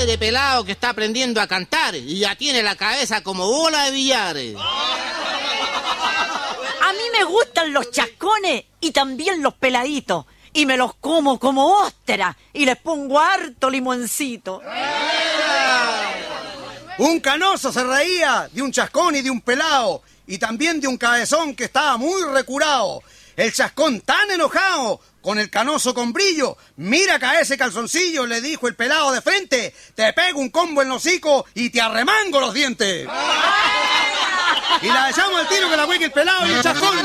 de pelado que está aprendiendo a cantar y ya tiene la cabeza como bola de billares. A mí me gustan los chascones y también los peladitos. Y me los como ostra y les pongo harto limoncito. Un canoso se reía de un chascón y de un pelao, y también de un cabezón que estaba muy recurado. El chascón tan enojado, con el canoso con brillo. Mira acá ese calzoncillo, le dijo el pelao de frente. Te pego un combo en los hocicos y te arremango los dientes. Y la echamos al tiro que la juegue el pelao y el chascón.